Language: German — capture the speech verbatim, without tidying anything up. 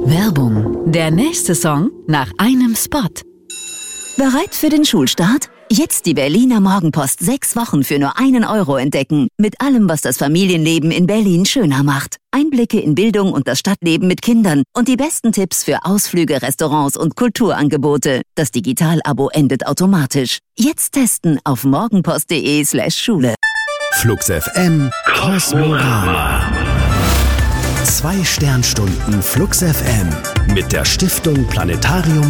Werbung. Der nächste Song nach einem Spot. Bereit für den Schulstart? Jetzt die Berliner Morgenpost sechs Wochen für nur einen Euro entdecken. Mit allem, was das Familienleben in Berlin schöner macht. Einblicke in Bildung und das Stadtleben mit Kindern und die besten Tipps für Ausflüge, Restaurants und Kulturangebote. Das Digital-Abo endet automatisch. Jetzt testen auf morgenpost.de slash Schule. Flux F M Kosmorama. Zwei Sternstunden Flux F M mit der Stiftung Planetarium